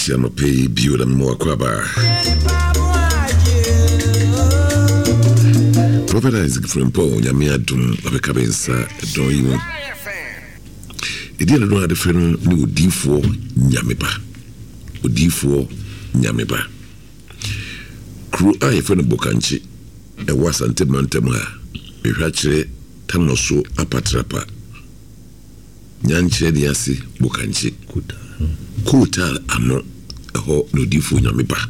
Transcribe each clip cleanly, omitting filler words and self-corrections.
Tia no pay bio and more quaba. Prophet Isaac from Paul, Yamia Dum, of a cabinsa, don't you? It didn't know the friend new D4 Nyamiba. D4 Nyamiba. Crew I for the Bokanchi, a was antemantema, a ratchet, Tanoso, Apatrapa. Nyanche Diasi, Bokanchi, Kuta, Ano, a ho no D4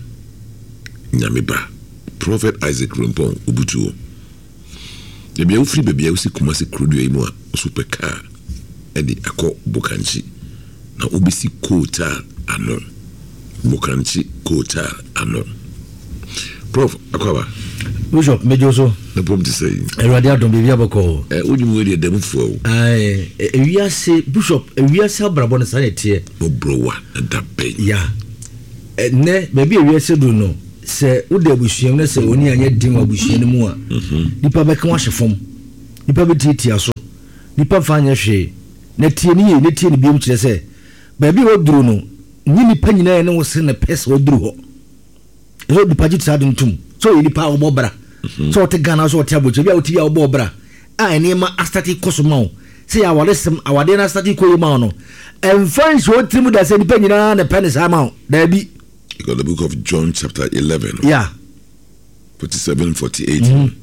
Nyamiba. Prophet Isaac Rumpon, Ubutu. The be free baby, I see Kumasi Crudu, super car, and the Ako Bokanchi. Now, Ubisi Kota Anon. Bokanchi Kota Anon. Prof, Akaba. Bishop, Mejoso. The problem to say. Radia don't be Yabako. Would you read them for? Aye, we are say, Bishop, we are Sabrabon Sanity. Oh, bro, and that pain. Yeah. Ne, maybe we are said, no. Se ude bushiem na se oni anya din wa bushiem mu a nipa be kan ahye fom nipa be titia so nipa fa anya hwe na tie ni ye ne tie ni biom kire se ba bi woduru no ni nipa nyina ye ne wo se na pese woduru ho so nipa jitsa dum tum so ye nipa obobra so te gana so te aboche bia oti bia obobra a ene ma astati kosomawo se ya walesem awade na astati koyema no enfan so trimu da se nipa nyina na penis amawo da bi. You got the book of John chapter 11. Yeah. 47, 48.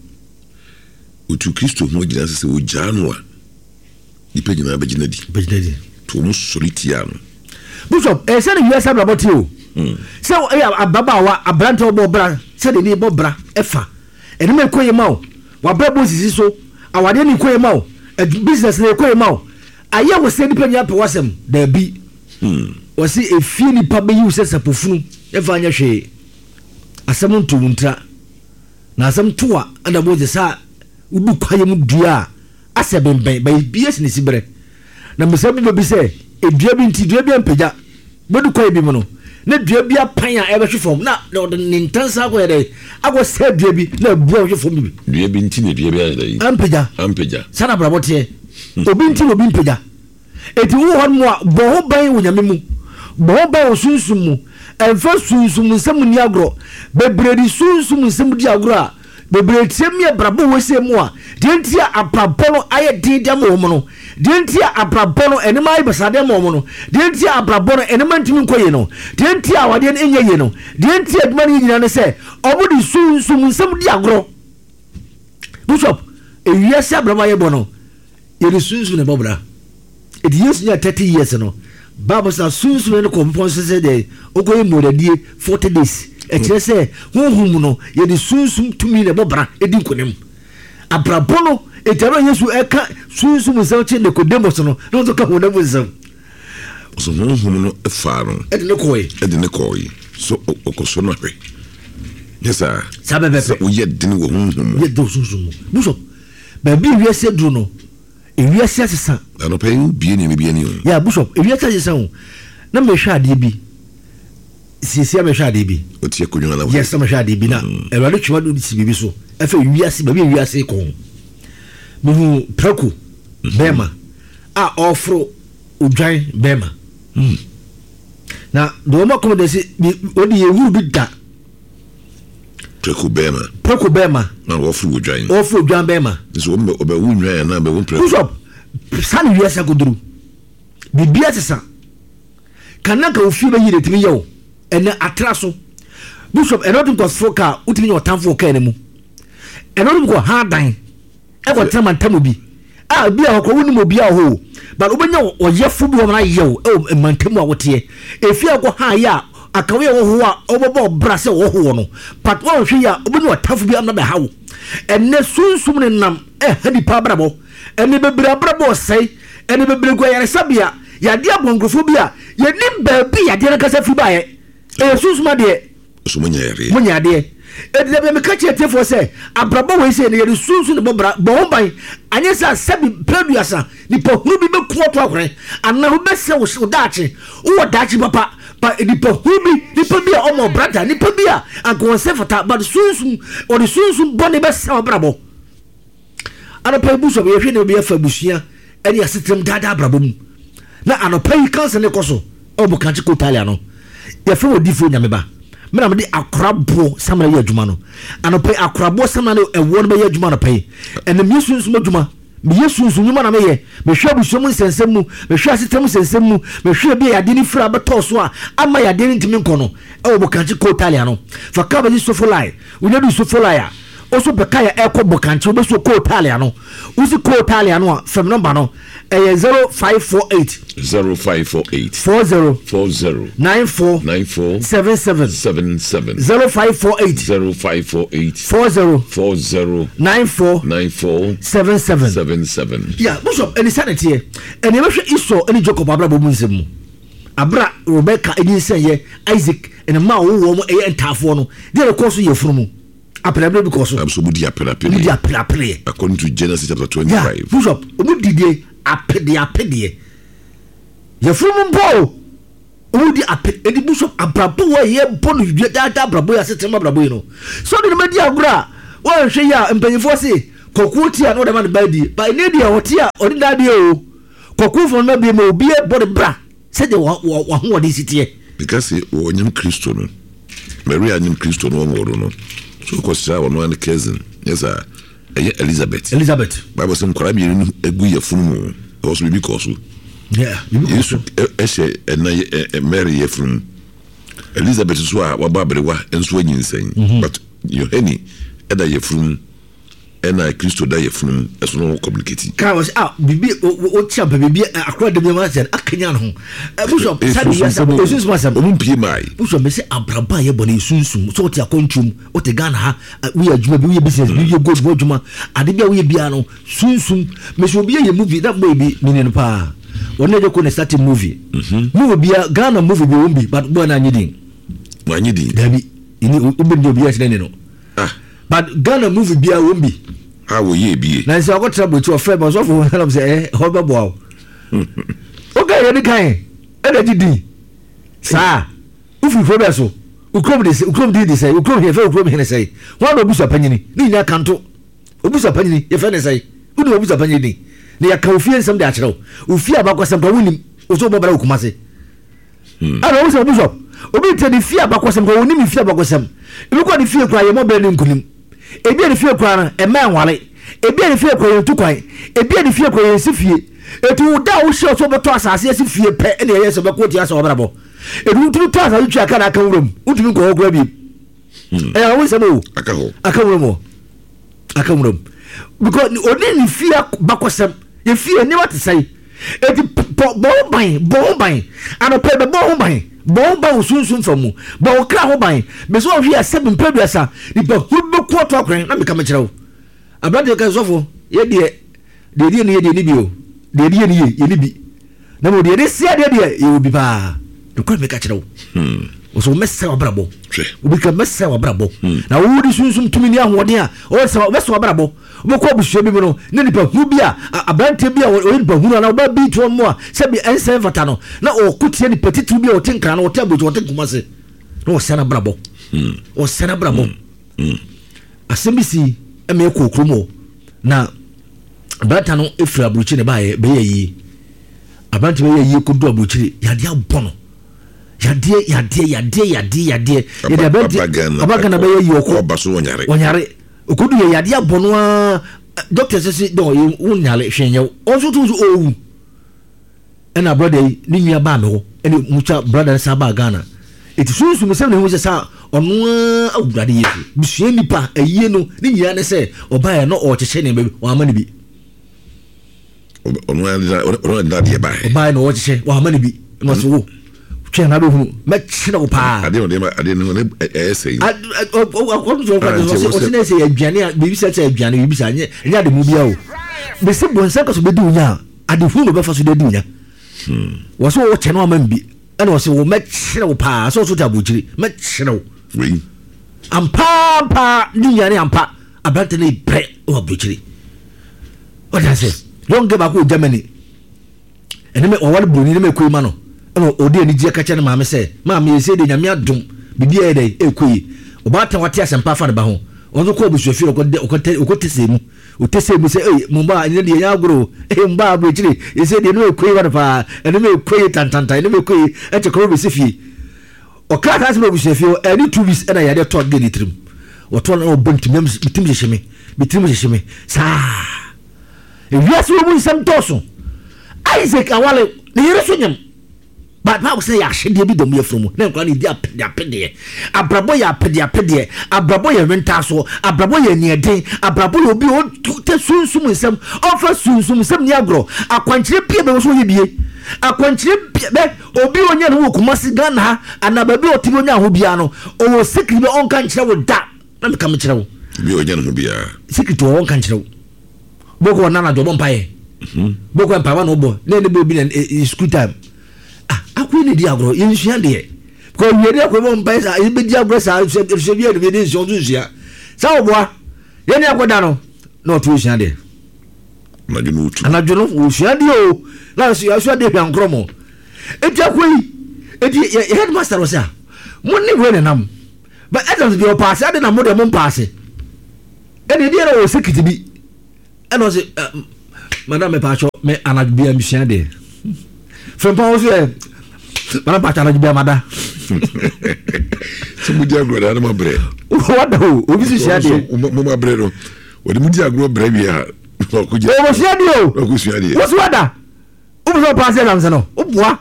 Utu Christo mo gina se wo janwa. Nipa gina ba gina di. To mo solitiano. Bishop, say the US about you. So ababa wa abrante obo bra, say the ni bo bra efa. Ene me koye mawo. Wa bra bo sisi so, awade ni koye mawo. Business ni koye mawo. Aya wo say nipa nya pe wasem da bi. Wasi efie nipa be yu se sapofunu. Efa anya hwe asem ntuwuntra na asem toa anda boje sa udu kwaye mu dua asebemben ba bies ni sibre na mesabu bi se edua bi nti dua bi ampagya bodu kwaye bi mu no na dua bi apan a ebe hwefom na ni ntansa ko yede ago se dua bi na bua hwefom bi dua bi nti ne dua bi ayede ampagya sana brabote obi nti obi mpagya eti wo hon mo a bo ho ban wo nyame mu bo ho ban wo sunsun mu enfa sunsun nsem ni agro bebredi sunsun nsem di agro a bebretiam ye brabo wose mu a dentia aprapolo aye didam wo mu no dentia aprapolo enema aye basade mo mu no dentia aprapolo enema ntimi nkoye no dentia wade enye ye no dentia aduma ni nyina ne se obudi sunsun nsem di agro. Bishop ewiase abrama ye bono ye sunsun ne bobra it used near 30 years no Bible says soon no componsation de okoye modadie 40 days e kire se honhum no ye de sunsum tumi ne bobra edi konem abrabono e taro Yesu eka sunsum nsawche ne kodemos no no to ka honam nsam so honhum no efa no e de ne koyi so okoso no hwe yesa sabe o ye de ne wo honhum ye do sunsum buso ba bi wiase duro no ewiase asesa ano pay bi ni o ya bishop ewiase asesa ho na me hwa ade bi sisi me hwa ade bi o tie kunwa na yes me hwa ade bi na ewale twema do si bibi so efe ewiase ba bi ewiase ko me hu praku bema a ofro udwan bema na do ma ko de si odi ye wu bi da praku bema na ofro udwan bema so obe wu nwan na be won praku bishop san wiase goduru bibia sesa kanaka ofi be yire timi yew ene atraso bishop enodum ko foka utimi otamfo ka ene mu enodum ko hadan e ko tema ntamu bi a bia ko woni mo bia ho but obenya oyefo bi wo na yew e mantamu a wote efi ko ha ya akawe wo ho a obobo bra se wo ho no but wo hwe ya obenya otamfo bi am na be hawo ene sunsum ne nam e hadi pa brabo ene bebra brabo sei ene bebre go yare sabia ya dia bongofo bia ye nim ba bi ya dia kasa fi bae e sunsuma de so munya de e de be me ka chietefo se abrabo we se ne ye sunsu ne bobra bo ban anye sa sabi producer ni po huru bi be kuoto akore anna ho be se wo daachi wo daachi papa pa ni po huru bi ni po bia o mo brother ni po bia agon se fata but sunsu o de sunsu bone be se obrabo ana pa buso be hwe ne be afa busua ene asetrem dada abrabo mu na anopa yi kanse ne koso obu kanchi ko Italia no ya fe odifo nyame ba me na me de akorabo samana ye adwuma no anope akorabo samana ewo no be ye adwuma no pay ene me sunsun adwuma me yesunsun nyuma na me ye me hwe abusom nsensem mu me hwe asetem nsensem mu me hwe bi yade ni fira beto so a ama yade ni ntimi nko no e wo bokanche ko Italia no fa ka ba ni sofolai unya du sofolai a oso beka ya eko bokanche obe so ko Italia no usi ko Italia no fam number no 0548 40 94 77 0548 40 94 77 yeah Bishop any sanity and you iso any Jacob abra bo munsem abra Rebecca any say Isaac and ma wo mo e entafo no dey course ye funu apelable because absolutely apelable according to Genesis chapter 25 yeah Bishop omudide apede ye funu mpo omudi apede Bishop abrabo ye bono dada abrabo ya setem abrabo no so de medi agura wo hwe ya mpanyifo se koku tia no de man badi by need ya hotia odi dade o koku fo no be me obi e body bra se de wa ho odi sitie because onyam Kristo no Maria nyam Kristo no ngoro no so ko sha wono an cousin yes Elizabeth Bible say nkora bi enu egu ye funu o so bi ko so yeah yesu ehye na Mary ye funu Elizabeth so a wa babrewa enso anyinsan but Yohani eda ye funu ena Kristo da ye funu eso no communicate ka was bibi o tia bibi akra de ma say akanya no Bishop sabi ya sabi osunsun masam omumpie mai Bishop me say abraba ye bone sunsun so tia kontum o te Ghana ha we adwuma bi we business bi ye gold adwuma ade bia we bia no sunsun me so bia ye movie that boy bi minen pa wona je ko na start movie movie bia Ghana movie bi wombi but boy na nyidin dabi ini ubedi obi ya sene no but Ghana movie bia wombi how ye be na say I trouble to friend but so for am say ho be boa okay you dey kan energy di sa ufi fo be so ukrom di say ukrom he fe ukrom he say one obusa panyini ni nya kanto obusa panyini ye fe ne say udi obusa panyini ni ya ka ofie nsem de a kire ofie abakosem ka wonim oso bobara okumase ara wo say obusa obi te di fie abakosem ka wonim fie abakosem ibi ko di fie kwa ye mo be ni nkunim ebi ani fie kwa na e ma nwale ebi ani fie kwa ye tukwan ebi ani fie kwa ye sifie etu da wo hye so beto asase sifie pe ene ye se be ko ti asa obrabo edu tu to asa twa aka na aka wurum utumi ko ogwa bi wo se mo aka wurum because oni ni fie bakosem ye fie ni what say eti bo ban ano pe be bo ban bo sunsun famu bo kra ho ban me so hwe asem mpaduasa ni ba hube ko to akran na me ka me kirewo abrade ka sofo ye de ni bio de ni ye ni bi na mo de sia de ye obi ba de ko me ka kirewo o so messa obrabo obi ka messa obrabo na wo di sunsun tumi ni ahoden a o se messa obrabo mo ko busu bi no na ni pa hu bi a abrante bi a o ni pa hu na ba bi to mo a se bi ensen fata no na o kutie ni petitu bi o tinkra na o tabu o tinkuma se na o sena brabo asembisi e me ko kromo na abranta no efra abruchi ne ba ye be yi abrante be yi ko do abruchi yade abono yade ye da abagana be yi okọ baso wonyare okudu ye yade abono a doctor say do ye wonyale hwenye onso tu owu ena brother ni nua ba me ho ene mucha brother sa ba Ghana eti sunsu mesem ne ho se sa ono awurade yesu bisue nipa ayiye no ni nyia ne se oba ye no o chechene be wa amane bi ono da de ba oba ye no o cheche wa amane bi no so wo twa na be hu me chine wo pa ade no say o se ne se aduane a bibi se aduane bibi sa nya de mu bia o be se bonsa ka so be di unya ade hu no be fa so de di unya wo so wo chene wa man bi ene wo se wo me chine wo pa so ta bojiri me chine wo we ampa ni nyane ampa abante ne pre o bojiri o da se don't get back to Germany ene me o wale broni ne me koima no ene odi ani je ka che ne maame se maame ye se de nyame adom bibi e dey ekoyi o ba tan wate asempa fa ne ba ho onzo ko obusu fi o tese mu o tese mu se mumba ene de nya agoro mba abojiri ye se de no ekoyi wa pa ene me ekoyi tantanta ene me ekoyi e che ko be sifie o ka ta se no busefio any 2 weeks na ya de to gedi trim o to na o bontim bitim jesheme sa e wiase wo mun sam toso Isaac awale ne yere so nyam but now say ya hye de bi dom ye from na nkwa ne di apede abrabo ya apede abrabo ya renta so abrabo ya nieden abrabo ya obi o te sunsum nsem ofa sunsum nsem ni agro akwankyere pie be so ye bie akwankyere be obi onya ne wo kumasi Ghana ha anaba bi otibi onya ho bia no o secret be on kan kyere wo da na me kam kyere wo bi onya ne ho bia secret wo on kan kyere wo boko na do bompaye boko empa no bo ne ne bo bi na school time akwe ne di agro yensua de ko wiere akwe bompaye sa e be di agro sa se bia de de nso nsia sa oboa ye ne akoda no na to nsia de anajono usua de o na so de hwan kromo eti akwe eti headmaster was ya mo ni we ne nam but adams bi o pass ade na mo de mo pass e de di era o secret bi e no se madam me pacho me anajbia misia de fempa o se madam pacho anajbia mada se mudia agro na ma bre what do obi se sia de mo ma bre no o de mudia agro bre bia o sia de o sia de o so wada o so pass na mse no o boa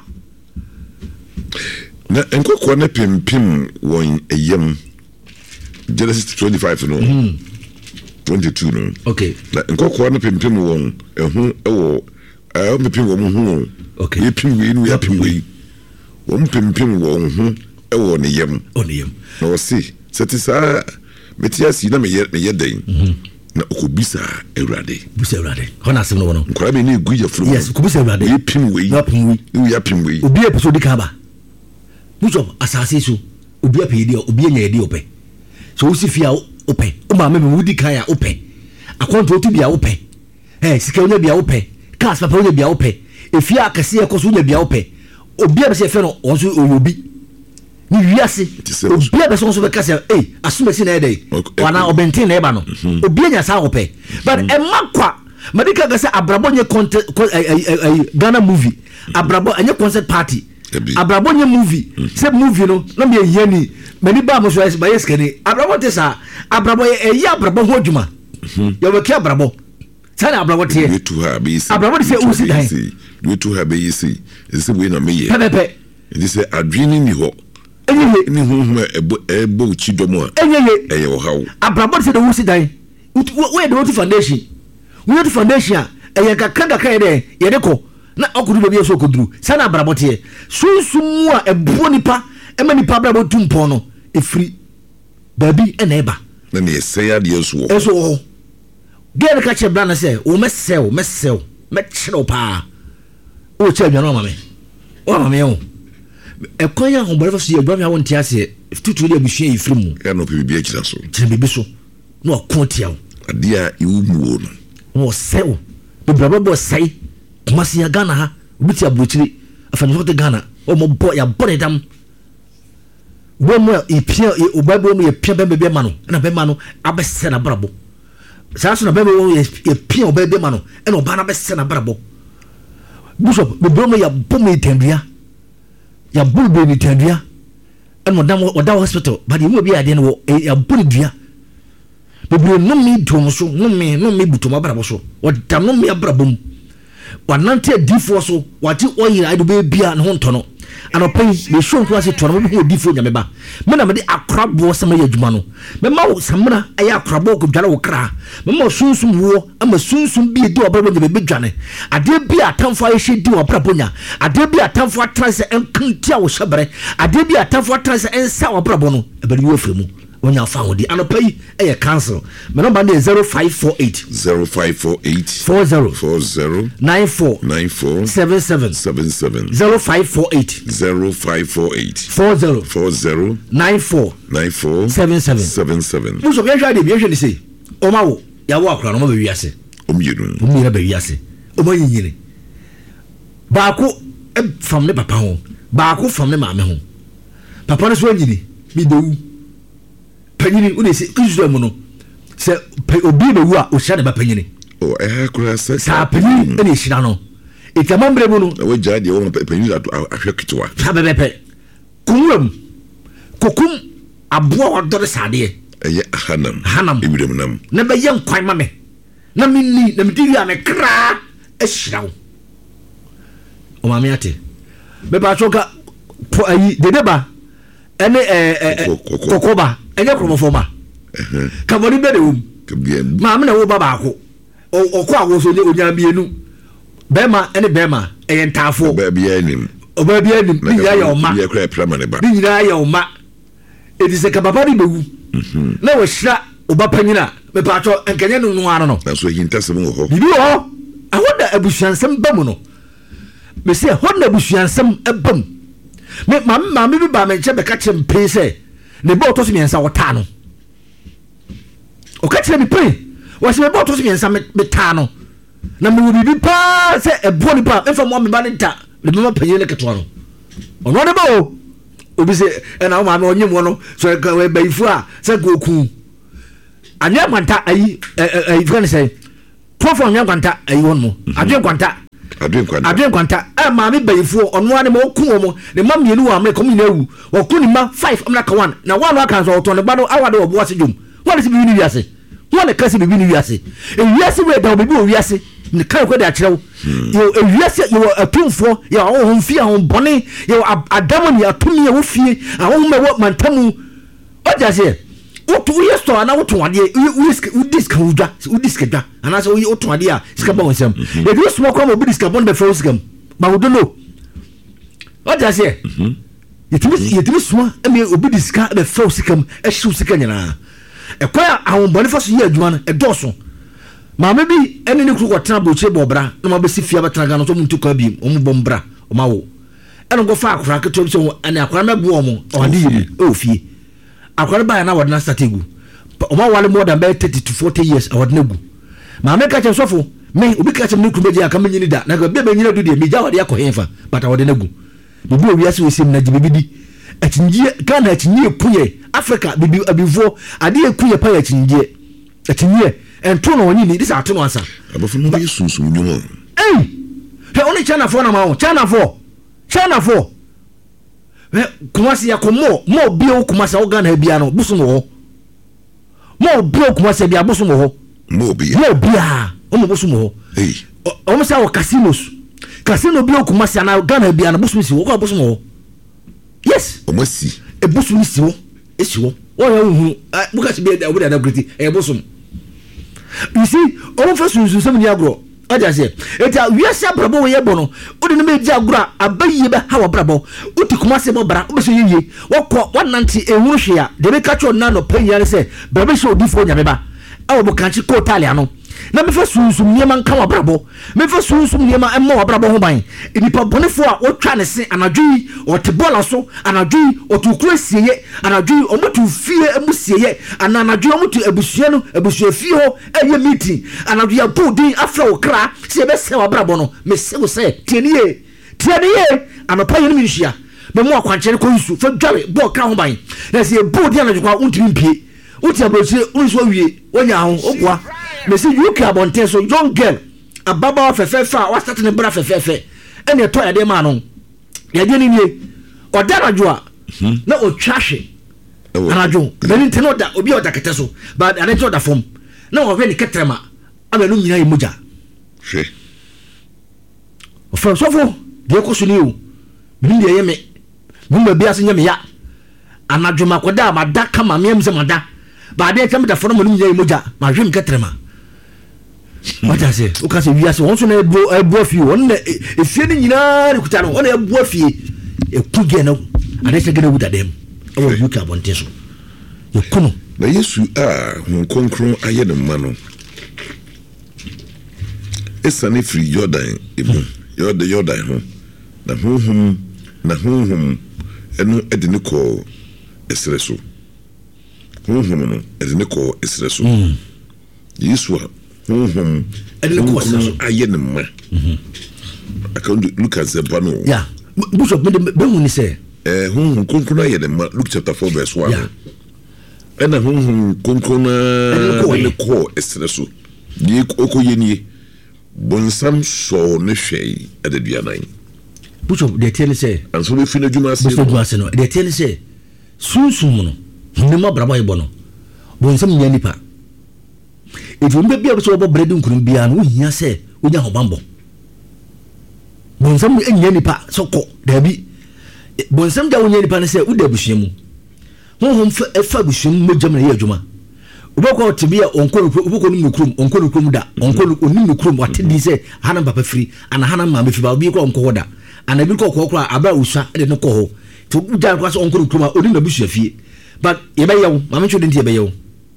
na enkoko na pimpim won eyem Genesis 25 no 22 no okay na enkoko na pimpim won ehu ewo pimpim won hu okay ye pim we no ya pim we won pimpim won hu ewo ne yem na o si setisa metiasi na me ye den na okobisa Ewurade busa Ewurade hona sem no wono nkora be na eguya furu yes okobisa Ewurade ye pim we no ya pim we obi episode kaba mucho asase so obi apedi obi anya edi ope so usifia ope o ma me wudi kan ya ope akonto otu bia ope sika onya bia ope kas papa onya bia ope efia akase ekoso onya bia ope obi a be se fe no onso oyobi ni wiase obi a be so be kase asumesi na ede wana obenten na eba no obi anya sa ope but emakwa madika kase abrabo nye Ghana movie abrabo anya concert party abrabo nye movie se movie no na me yeni mani ba mo so ba yeskani abrabo te sa abrabo ye abrabo ho djuma yo be kia abrabo sana abrabo te abrabo se usi dai we to have be see is we na me ye pepe it say adwini ni ho enye ni hu ebo chidomo a enye wo hawo abrabo se de usi dai we de foundation we de foundation eye kakanga kan de ye de ko na okudu be so koduru sana abrabote sunsumu a ebuo nipa ema nipa abrabo tumpo no efri baby ena eba na ne seya de so eso gere ka che brana se o mesel me chiro pa o che nwa no mame o ekonya ho bore so ye dwa me awon ti ase tutu de abusua efri mu ya no bibi akira so tire bibi so no akontia o adia iwu mu no sel be brabo sai kumasi ya Ghana ha obuti abrochiri afanyo de Ghana o mo bo ya bore dam wo mo ipia obabo mo ye pia bebe ma no na be ma no abese na brabo sa so na bebe wo ye pia obebe ma no e no ba na abese na brabo bishop bebe mo ya bo me tandua ya bo be ni tandua e no dam o da hospital ba de mo bi ade no ya bo dua bebe no mi dum so no mi buto brabo so o da no mi brabo mu wanante difo so wati oyira ido be bia ne ho ntono anopai be show nko ase tono me ho difo nyameba me na me de akrabo sama ya djuma no me ma wo samna aya akrabo ko dwale wo kra me ma sunsum wo ama sunsum bi de obrabo nya be dwane ade bi atamfo aye hye di obrabo nya ade bi atamfo atranse enkantia wo hyebere ade bi atamfo atranse ensa obrabo no e be wo fremu wonya fa hodi anopai eye cancel me number na 0548 40 94 77 0548 40 94 77 muso bi hwa de bi hwa ni sei o ma wo ya wo akra no ma be wiase o mienu be wiase o ma yinyini ba ko from ne papa ho ba ko from ne maame ho papa no so nyini bi dewu panyini uni se Israel mu no se obi be wu a o hia de ba panyini o kura sa panyini ene hia no itamambre mu no we jade wo panyini ahwe kitwa ha bebepe kumwam kokum aboa wadore sade hanam ibirim nam na be yem kwan ma me na minni na midi ya me kra ehiraw o ma me ate be ba choka ayi dedeba ene kokoba enye kromofoma kamori be de wum ma me na wo baba ko okọ awo so onya bienu bema ene bema entafo ba bia nim ni ya oma bia kra prama ne ba ni ya oma edise ka baba ni bewu na wo hira oba panyina me pato enkenye no ano no na so hintasem wo ho bibi ho ahoda abusuansem bamu no me se hoda abusuansem ebam me ma me bi ba me nche be ka chempe se ne bo to so miensa wota no o ka chire bi pe wo se be bo to so miensa me ta no na me bibi pa se ebo ni pa enfa mo me ba ne ta le me ma panye le keto no ono ne ba o obi se na o ma me onye mo no so e ka we ba ifu a se go ku anya kwanta ayi fane say profo anya kwanta ayi won mo adwen kwanta ma me bayifu ono ane mo ku mo ne ma mienu wa me kom nyina wu wo ku ni ma 5 amna ka 1 na 1 aka so to ne ba no awade wo bo se dwom wale se bi ni wiase wale ka se bi ni wiase e wiase we da obi o wiase ne kan ko da kirew yo e wiase yo atumfo ya wo homfie ho bone yo adamoni atumi wo fie ahom me wo mantamu ojase wotu yesto ana wotu ade udiska udiska ana so wotu ade a sika ba wonsam e bi smo kwa mo bidiska bon be froskam ba wodo no ojase yetimi smo eme obidiska be froskam e hyew sika nyana e kwa ahom bone fa so ye adwuma no e doso maame bi ene ne kru kwatena boche bobra na ma be sifia batana no so muntu kwa bi o mu bombra o ma wo ene go fa akra keto so ene akra mebo o mo o ade yi o fie akwara ba na wadna strategu o ma wale more than 30 to 40 years wadna gu ma me ka che sofo me obi ka che me kumeji aka me nyini da na ga be nyina do de me ja wade akohenfa but wadna gu bibi owi ase wesim na jibibidi atinjie Ghana atinjie kuye Africa bibi abivo ade kuye pa atinjie ento no onyi ni dis ato no ansa abofo no be sunsun nyumo he only China for na ma China for Kumasi ya komo mo bio kumasi o Ghana bia no busu mo mo bio kumasi bia busu mo mo bia o mo busu mo o mo sa o casino bio kumasi na Ghana bia no busu si o ko busu mo yes o mo si e busu ni si wo esi wo o ya hu bukasi bia da obi da griti e busu you see o fa sunsun sem ni agro ajase eta wiase abrabo we yebo odi no meji agura abaye be ha wabrabo oti kumase bo bra obeso yiye wokọ 190 ehuru hwea de be kacho na no panyare se bebe se odifo nyame ba awo bo kanchi ko Italia no na me fa sunsum niema nka wabrabo me fa sunsum niema emma wabrabo ho ban enipa bonefo a wotwa ne se anadwi otebola so anadwi otukuro sieye anadwi omotu fie emusieye anadwi omotu ebusua no ebusua fie ho eye meeting anadwi abudi afra okra se be se wabrabo no me se wo se tieniye anopa ye no minhia me mo akwanchere ko yusu fa dware bo kra ho ban na se budi anadwi kwa untimi mpie uti abrochire unso wie wonya ho ogwa me say you can abonte so young girl ababa fefefa wa start ne bra fefefe ene to ya de ma no ya de ni nie odarajo a na otwahwe anajo na ni teno da obi oda kete so but ane to da form na wo hwe ni ketrema amenu nyina yi moja hwe o fa so fo de ko so ni o mi de ye me mi ba bia so nyame ya anajo makoda ma da kama me amse mada ba de kam da form nyina yi moja ma hwe mi ketrema what I say o ka se wiase won so na ebu afie won na efie ni nyina re kuta no won na ebu afie e kuge na ade se gena wuta dem o yu ka bonte so e kuno na Yesu hon konkron aye ne ma no esane free Jordan ebu Jordan ho na honhom eno ede ne ko esreso honhom no ede ne ko esreso Yesu and the course aye ne ma account look at the bano yeah bishop be woni say konkona aye ne ma Luke chapter 4 verse 1 yeah and konkona ne ko esreso ye okoye ni bonsam so ne hwei adeduanan bishop de tell say and so we finish juma say no de tell say sunsun no nema brabo yebo no bonsam nya nipa etu mbe bia so bo bread nkurum bia no hia se onya hobambo bonsam nya nipa soko dabi bonsam da wonya nipa ne se uda busuamu honhom fa busuamu mojam na ye adwuma uboko tibia onkoro uboko no nkurum onkoro nkurum da onkoro onim nkurum watedi se hana papa firi ana hana ma mefi ba obi ko onko hoda ana bi ko kokora aba usha de no ko ho to uja kwa so onkoro nkurum onim na busua fie but ye bayew ma me chode ntie bayew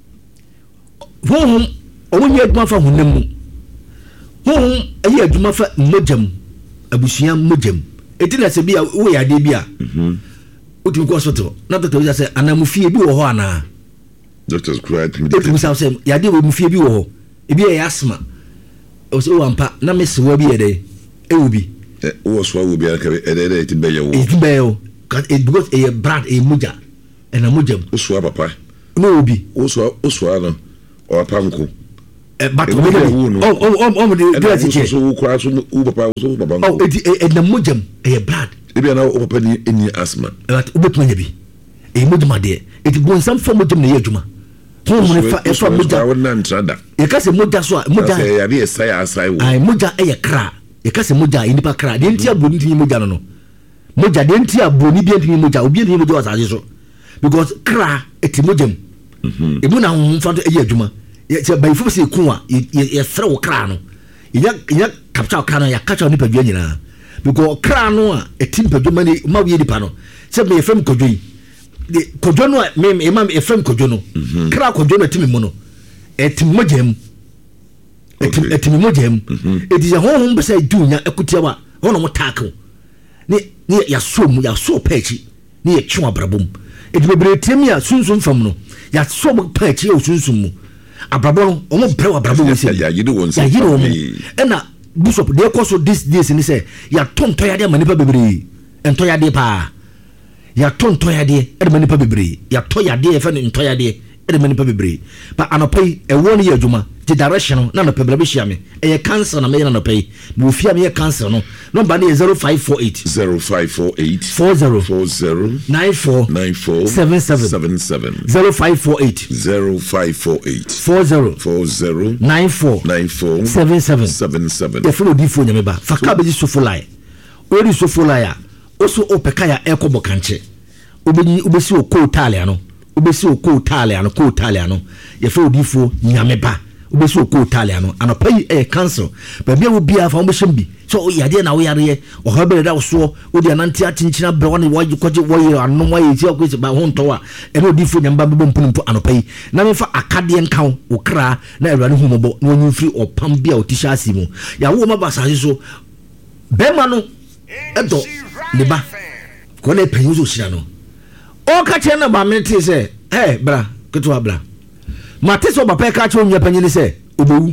honhom omunya adwuma fa honam honhom ayi adwuma fa mojam abusua mojam etina se bia wo ya de bia uti ko so to na to ya se ana mu fie bi wo ho ana doctors cried me the say ya de wo mu fie bi wo ho e bi ya asma o se o ampa na me se wo bi e de e wo bi wo so wo bi aka e de ti be yewo because e brand e muja e na mujam o so papa no obi o so no o panko but we the great teacher so kwa so u papa so baba oh e na mujam e brand e bi na o papa ni eni asma but obetu nya bi e mujam de e bon sam fo mujam na ye adwuma honhom fa muja wona ntrada ye ka se muja so muja ya bi esai asai wo ai muja e ye kra ye ka se muja e nipa kra de ntia boni nti muja no muja de ntia boni bi nti muja obi nti muja wasaje so because kra eti mujam e bu na honhom fa e ye adwuma ye by fo se ku a ye fre wo kra no ya capture kra no ya catch nipa dua nyina because kra no a eti nipa dua mani ma wie nipa no se me fam kodwi de kodwo no me imam efrem kodwo no kra kodwo no timi mu no etim mogem etim mogem edi ya honhom be say dunya ekutia wa hono mo tackle ni ya so pechi ni ya twa brabom edi bebre temi a sunsun fam no ya so pechi o sunsun mu abrabon o mo bre wa brabom se ya yidi won se ena bishop de koso this ni say ya tonto ya de manipa bebre ento ya de pa ya tonto ya de manipa bebre ya to ya de fa nto ya de manipa bebre but anopai e won ya adwuma the direction na no pebra be hia me e cancer na me na no pai mo fia me cancer no number na 0548 40 94 77 0548 40 94 77 the follow di phone nyame ba fa ka be so folai ori so folai a oso opeka ya ekobo kanche obesi okọ Italiano obesi okọ Italiano ye fe odifo nyame ba obesi okọ Italiano anopai e cancel ba bia wo bia fa wo shembi so yade na wo yare o ha bere da so odi ananti atinchina bre woni wo koje wo yire anom wa yiti akwese ba ho nto a e no odifo nyamba bebo mpunumpu anopai na me fa akade nkan wo kra na awurade humobo na onyu free opam bia otisha asimu ya wo maba sa so be ma no edo ne ba ko na penyu so hira no o ka che na ba mete se bra keto bra mate so ba pe ka che onya panyi ni se obewu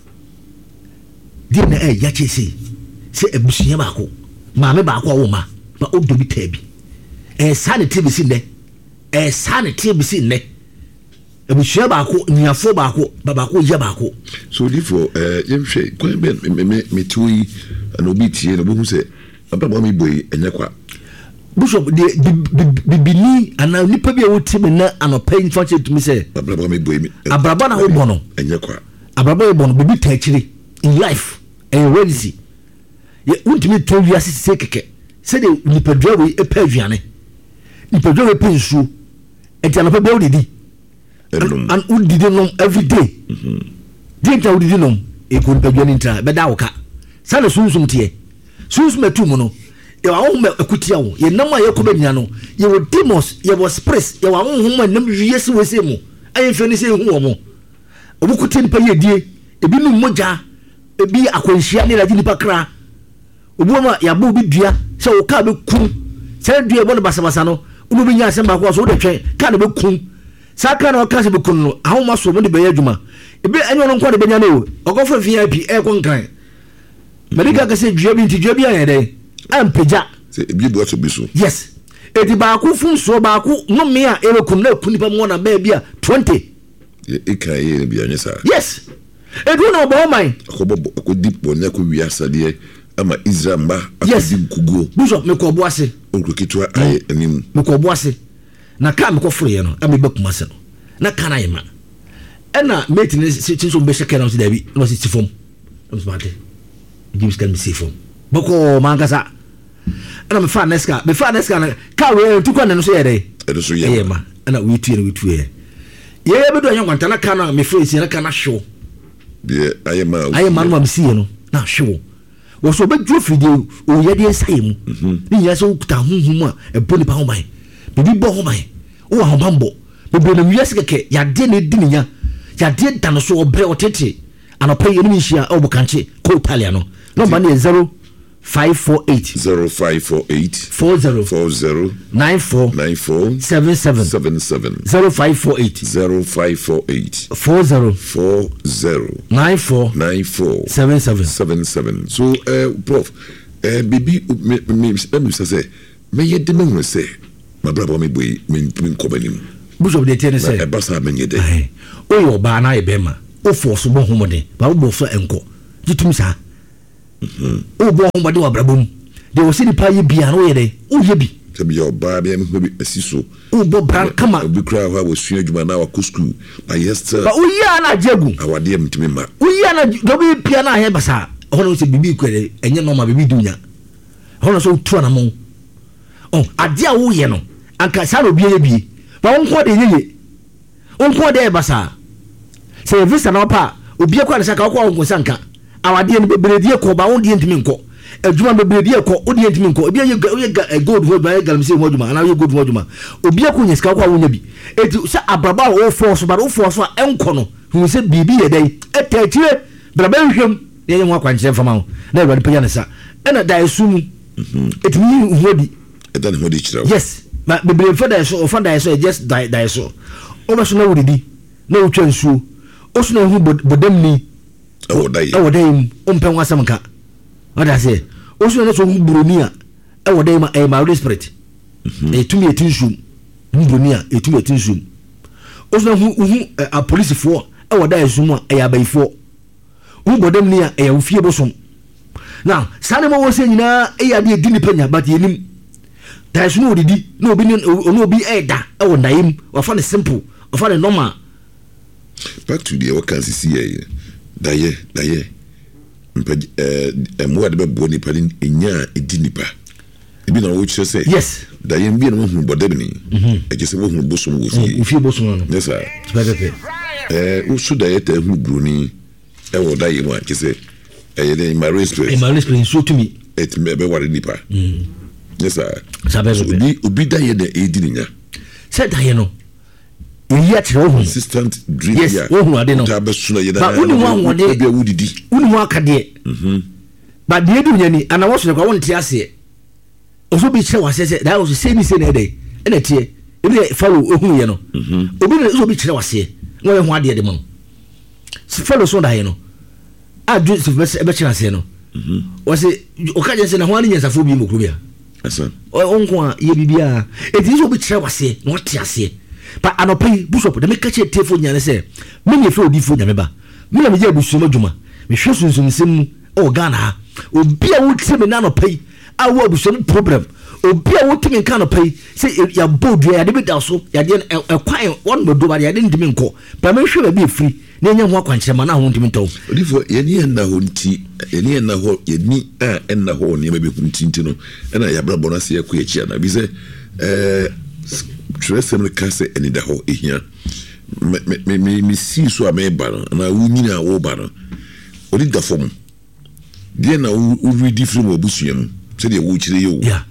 di na ya che se ebusunya ba ko ma me ba ko wo ma ba odo bi tabi sanity bi sin ne sanity bi sin ne ebusunya ba ko nyafo ba ko ba ko ya ba ko so therefore yemhwe ko me tuyi na obi tie no bo hu se ababa mi boy enya kwa bishop de bibini ana nipa bi a woti me na anopai fa che tumi se ababa mi boy mi abraba na wo bono enya kwa abraba wo bono bibi ta chiri in life and reality ye untimi to wi asise keke se de nipa dwa we epa aduane nipa dwa we pensu enti anopai be odidi and udidi no every day dinta udidi no e ko nipa dwa ni ntra be da wo ka sale sunsum tie sunsum etu mu no ye wa ho ekutia wo ye nam a ye ko benya no ye wo demons ye wo spirits ye wa ho ma nam wiese wese mu ayen fe ni se hu wo mo obukuti nipa ye die ebi nu moja ebi akwanhia ne laji nipa kra obuoma ya bo bi dua se wo ka be kum se dua bo no basabasa no ubu bi nya asem ba ko so wo de twen ka ne be kum sa ka na o ka se be kum no ahoma so mo de be adwuma ebi enyo no nko de benya no ogofo VIP e ko nkran medical ka se dua bi nti dua bi ayede ampeja se ebi bo so bi so yes edi ba ko fun so ba ko no me a e ko na ku nipa mo na ba bia 20 e ka ye bi anyesa yes edu na obo man ko dipo na ko wi asade ama Israel ba yes kugo bishop me ko bo ase onko kitwa aye anim me ko bo ase na ka me koforo ye no am be kuma se no na ka na yema ena mate ne so be shake na so da bi no si tifom no so mate James can be safe boko mangasa ena me fa neska na ka we tu kwa no so ye dey e so ye ma ena we tu ye ye be do anyo kwanta na ka na me free si na ka na show de ayema no am si ye no na show wo so be dwo fide o ye de sai mu ni ya so kuta hunhum a e boni pa ho ban bibi bo ho ban o ho ban bo be na wiase keke ya de ne di nya ya de dan so obre otete anopa ye ni hia o bukanche ko italiano number ni 0548 40 94 77 0548 40 94 77 so prof bibi me say me ye de me say my brother me boy me kobanim buso de tene say e basa me ye de o yo ba na e be ma o force bo homode ba bo so enko gitum sa o bo homode wa brabom de o sini pa ye bia no ye de o ye bi se bi yo ba be me asiso o bo bran kama bi kra wa sua adwuma na wa school ba yesterday ba o ya na jagu awade mtimi ma o ya na do bi pia na he basa hono se bibi kwere enye no ma bibi dunya hono so tu na mo ade a wo ye no anka sa no bia ye bi ba won ko de ye won ko de basa se visa na pa obi akwa na saka ko won sanka awade no bebredi ko ba won de ntimi nko adwuma bebredi ko o de ntimi nko obi ye gold ho ba galamse ho adwuma ana ye gold ho adwuma obi akwa nya saka ko won nya bi eti se abraba o force ba o force a enko no hu se bibi ye dai etatire braba hwem ye ho akwanche fama ho na ewade panya na sa ena da esum etimi hodi edan hodi chira yes but bebre for da so for da so just die so o ba so na wodi na o twansu o so na hu bodam ni o dai o mpen wasam ka what I say o so na so hu bronia e wo dai ma e ma spirit etumi etinsum hu bronia etumi etinsum o so na hu a police for e wo dai sum a e abaifo hu bodam ni a e wo fie bosom now sane mo wo se nyina e ya de di ni panya but yenim tasu no didi no obi no obi eda e wo naim wa fa ne simple wa fa ne normal back to the what can see here daye mo de be bo ni palin enya edi nipa ebi na wo chire say yes daye bi na hu bodem ni e je se wo hu bosom wo fi bosom no yes sir pepe wo su daye ta hu bruni e wo daye mo je se e de marriage spirit so to me et me be ware nipa yes sir sabe obi daye de edi nya se daye no iya tire ho consistent dream yes wo hu ade no ta be suna ye ba uni ho ade be wudidi uni ho akade ba de edu nya ni ana wo so kwa won tie ase oso bi kire wase se da wo se ni se na ede ena tie ebi follow ohun ye no obi na so bi kire wase wo ye ho ade de mo follow so da ye no a do se be kire ase no wase o ka je se na ho ani nyansa fo bi mo kuro bia asa o nko a ye bibia eti so bi kire wase no tie ase pa anopai bishop de make che tefo nyane se me ne fe odi fo nyame ba me na me je busumo adwuma me hwe sunsun nsem o Ghana obi a wotie me na anopai a wo abusumo problem obi a wotie me kan anopai se ya bodu ya de be da so ya de kwan won modo ba ya de ndimi nko pa me hwe ba bi free na nya ho akwankyerema na ho ndimi ntaw odi fo ye ni na ho nti ye ni na ho ye ni a na ho ne be nti no na ya bra bonus ya ku echi na bi se tresem le kase eni da ho ehia me si so ameba na wunyina wo ba no odi da fom de na wo ready from obusuam se de wo chire yo yeah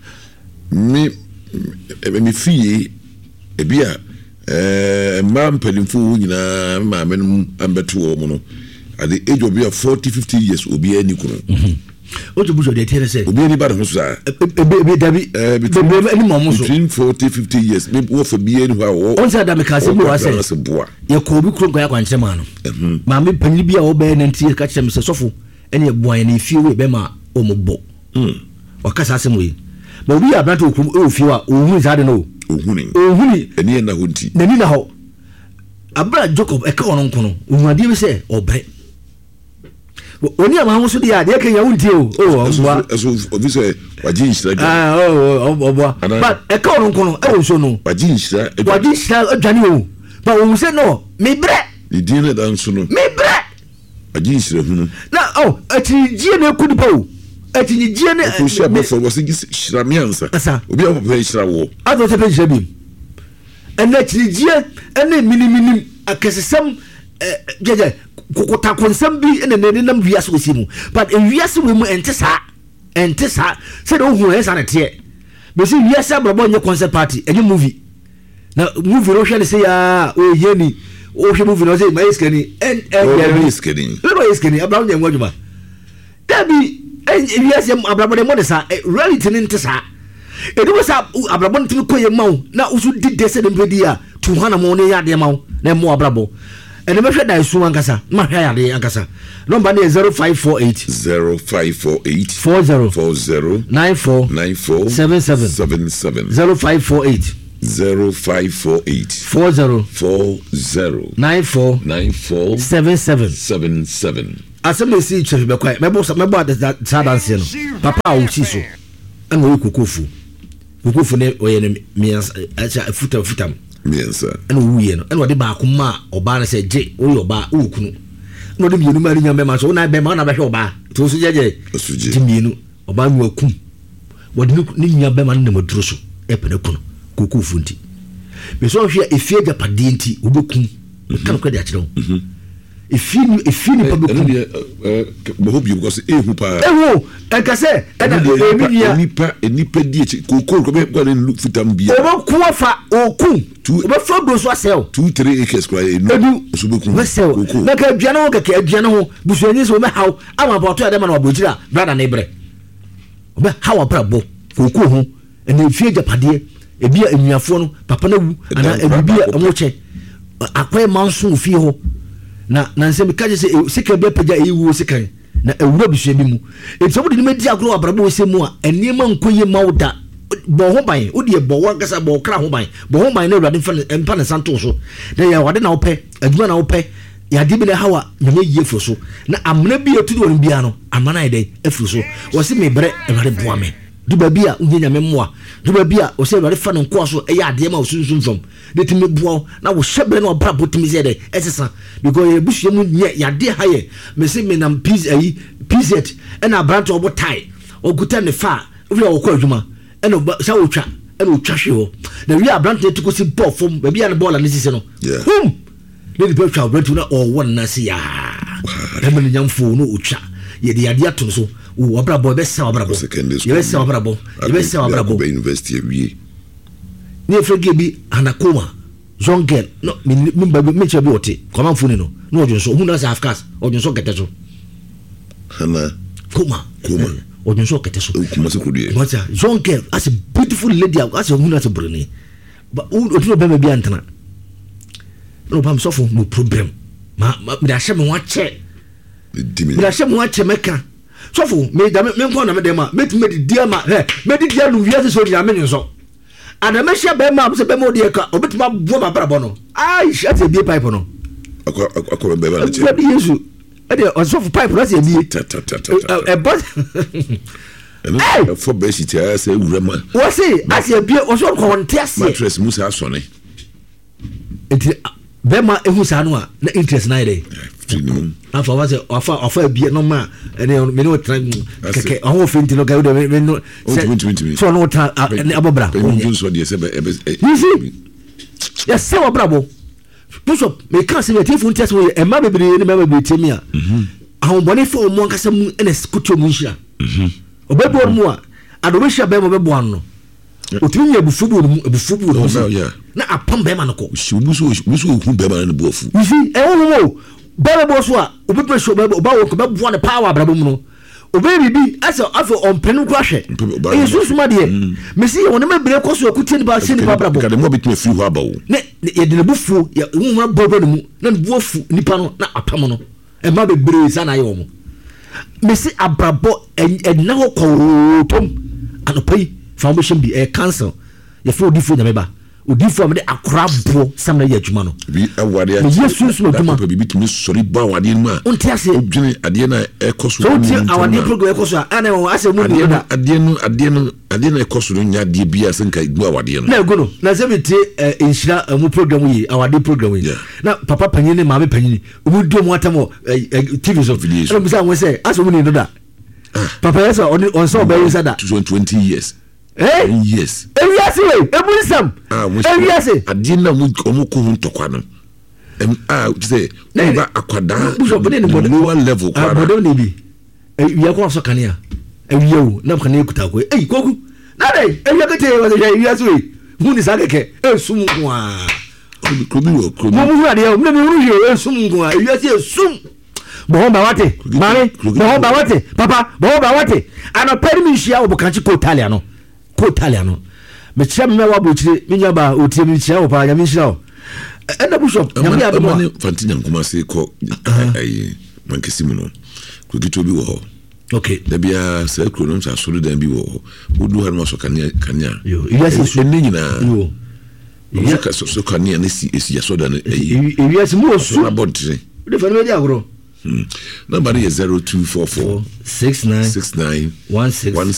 me fie ebia ma mpalimfo wunyina ma menum ambeto wo mo no at the age of 40-50 years obi ani kuno what you de tell say obi ani ba ho so a be dabi any mom so between 40-50 years me wo for bi ani ho on say that me ka say me wa say ye ko bi kuro ya kwanche ma no ma me panyi bi a wo be na ntie ka kire me say sofo ene ebuan na fie we be ma o mo bo o ka sa asem we ba obi ya brata okum e ofie wa ohun za de no ohuni ene na ho nti na ni na ho abra Jacob e ka ono nko no ohun ade bi say obre oni ama ho so dia de ke ya wuntie o oboa eso obise waji nshira oboa but e ka ono nkono e wo so no waji nshira adwane o but wo say no me bre idine dan so no me bre waji nshira hunu na atinjie na ekudi pa o atinjie na ko shia be for was nshira miansa obi a papa nshira wo ado te pe nshira bi ene atinjie ene miniminim akesesem jeje kokota konsam bi ene ne nam wiase osi mu but wiase we mu ente sa se do hu esa na te be si wiase abrabo nye concert party enye movie na movie ro hwe ne se ya o ye ni o hwe movie no se ma iskani iskani abrabo nye ngwaduma dabi wiase abrabo de mo de sa reality ne ente sa edu sa abrabo ntimi koye mawo na usu dide se de mbedi a 200 mo ne ya de mawo na mo abrabo ene me hwe dai su ankasa ma hwe ya de ankasa number ne 0548 40 94 77 0548 40 94 77 asem si chef be kwai mebo that dance no papa o chi so ana o kokofu ne oye ne mias acha futam miensa ana wuye no ana ode ba akoma oba na se je oyo oba okunu no de mienu mari nyame ma so na be ma na be hwe oba to so jeje ti mienu oba nu akum wode ni nya be ma na maduro so e pene kuno kokofu nti be so hwe efie japade nti obekum kan ko de akire wo efini pa bekum bo hope you because ehu pa enkase eda enipa die kokol ko be kwale futam bia obo kuwa fa okun obo fo do so asel 2-3 acres kwa edu so bekum wesel na ka aduane ho keke aduane ho busuanyi so me haw ama boto ya de ma na obojira brother na ibre obe haw abrabo kokol ho ene efie japade ebia enuafo no papa na wu ana ebibia omoche akwa manso fie ho na nsem kaje se sika be pagya ewu sika na ewura bisua bi mu etso de medi agro abrabo osemu a eniema nkoye mawda bo ho ban odi bo wankasa bo kra ho ban na urade mfa na santo so na ya wade na ope aduma na ope ya de bi na hawa nyame yie fo so na amna bi etudu won bia no amana ide efuru so wo se me bre urade boa me duba bia unyanya memmoa duba bia o se urade fa no nko so eya ade ma osunsun fam de timi boa na wo hyebre na obra botimi se de esesa because ebusua mu nye ya de haye me se me nam pz ena branch obo tai oguta ne fa wi o ko adwuma ena sa otwa ena otwa hwe ho na wi branch ne tuko si ball fom ba bia ne ball na sisi no ne de twa branch na o won na si ya e me nyamfo no otwa ye de ade ato so wo abrabo be se abrabo ye be se abrabo university wi ni efrege bi anakoma Jongel no me che bi ote koma mfuni no ojo so huna sa afkas ojo so keteso hana koma ojo so keteso kuma se kudie macha Jongel as a beautiful lady as huna se bruni ba ojo be bi antana no pam so for no problem ma me da hye me wa che me da hye me wa che meka so for me da me nko na me dem a me dia ma me dia no wiase so dia me nso adamesha be ma se be mo de ka obetima bo ma brabo no ai shate bi pipe no akọ be ba na che yesu e de osofu pipe no se bi e bo for be shit ya se wurama wo se asia bi oso ko nte ase mattress musa asone enti be ma ehu sa no a na interest na ide afa wa se afa bi no ma ene me no tran keke ahun fenti no ga we no so no ta ne abobra so de se be yes se obrabo bishop me kan se me tifu ntia so e ma bebre ne ma bebre temi a ahun bone fo mo nkasa mu ene skuto mu nhira obebo mu a adobesha be mo bebo anno otunya bufubu no na apam be ma no ko busu hu be ma no buafu you see e wo bebo so a obebe so bebo ba wo ko bebo ne power abrabo mu no obebe bi asa afo on penu kwa hwe e susuma de me si won me bere koso akutie ni ba se ni ba abrabo ka de mo bitime free ho abawo ne ye de bufu ya won bobo ne mu na buafu nipa no na apam no e ma be bere sa na ye wo mo me si abrabo na ho ko tom anopai foundation bi cancel ye fo di fo nyame ba odifo me akorabo sam na ye adwuma no bi awade me yesu adwuma bi bitimi sori ba awade no ma onti ase odwene ade na ekoso so onti awade program ekoso ana o ase mu ni da ade na ekoso no nya de bia senka igbu awade no na ego no na se beti enhira mu program yi awade program yi na papa panyine maame panyine omu do mu atamo TV so no bisa won say ase mu ni da papa yes on so be sada 20 years yes ewiase we ebulisam ewiase ade na mu ko ntokwa no say ba akwada lower level kwa bodo ni bi ewiya ko so kanea ewiya na kanea kuta ko koku na dai ewiya kete wa say ewiase we hu ni sakeke esum kwa mo ade o me ru ye esum kwa ewiase esum bohomba wate mami bohomba wate papa bohomba wate ana permission wo bukanchi ko Italiano me chia me wa bochire me nyaba otie me chia wo pa ya me chia wo enda bishop nyame ya do fanti nyankoma se ko ai mankesimu no ko gito bi wo ho okay da bia se kronom sa suru da bi wo ho odu ha no so kania yo yes so ne nyina yo ya ka so kania ne si esi ya so da yes mo so na bodre de fa no dia agro number is 0244 69 16